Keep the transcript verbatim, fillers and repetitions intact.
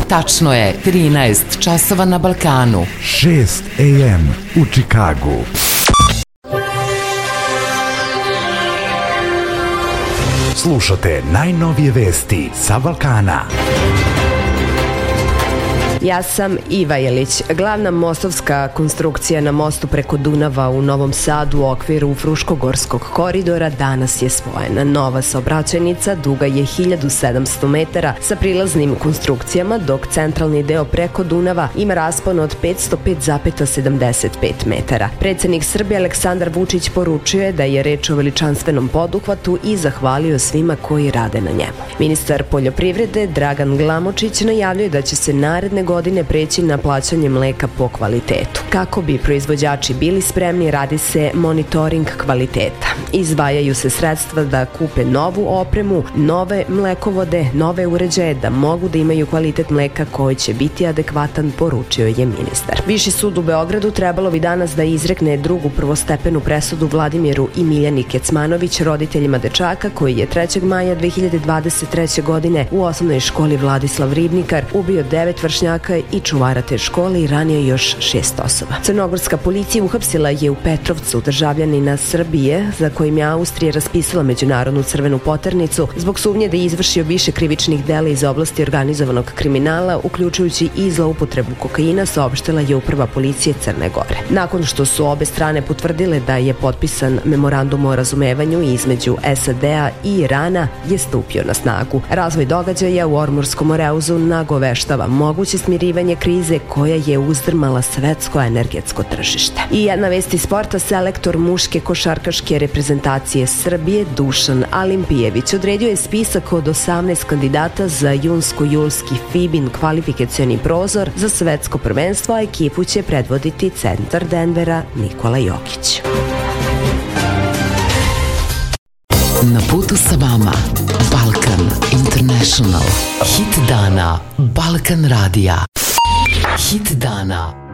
Tačno je trinaest časova na Balkanu. šest a m u Čikagu. Slušate najnovije vesti sa Balkana. Ja sam Iva Jelić. Glavna mostovska konstrukcija na mostu preko Dunava u Novom Sadu u okviru Fruškogorskog koridora danas je spojena. Nova saobraćajnica duga je hiljadu sedamsto metara sa prilaznim konstrukcijama, dok centralni deo preko Dunava ima raspon od petsto pet zarez sedamdeset pet metara. Predsednik Srbije Aleksandar Vučić poručio je da je reč o veličanstvenom poduhvatu i zahvalio svima koji rade na njemu. Ministar poljoprivrede Dragan Glamočić najavljuje da će se naredne godine preći na plaćanje mleka po kvalitetu. Kako bi proizvođači bili spremni, radi se monitoring kvaliteta. Izdvajaju se sredstva da kupe novu opremu, nove mlekovode, nove uređaje da mogu da imaju kvalitet mleka koji će biti adekvatan, poručio je ministar. Viši sud u Beogradu trebalo bi danas da izrekne drugu prvostepenu presudu Vladimiru i Miljani Kecmanović, roditeljima dečaka koji je trećeg maja dve hiljade dvadeset treće. godine u osnovnoj školi Vladislav Ribnikar ubio devet vršnjaka i čuvara te škole i ranio još šest osoba. Crnogorska policija uhapsila je u Petrovcu državljanina Srbije za kojim je Austrija raspisala međunarodnu crvenu poternicu zbog sumnje da je izvršio više krivičnih dela iz oblasti organizovanog kriminala, uključujući i zloupotrebu kokaina, saopštila je uprava policije Crne Gore. Nakon što su obe strane potvrdile da je potpisan memorandum o razumevanju između S A D-a i Irana, je stupio na snagu. Razvoj događaja u Ormurskom Moreuzu nagoveštava moguće smirivanje krize koja je uzdrmala svetsko energetsko tržište. I jedna vest iz sporta, selektor muške košarkaške reprezentacije Srbije Dušan Alimpijević odredio je spisak od osamnaest kandidata za junsko-julski FIBA-in kvalifikacioni prozor za svetsko prvenstvo, a ekipu će predvoditi centar Denvera Nikola Jokić. Na putu sa vama Balkan International. Hit dana Balkan radija. Hit dana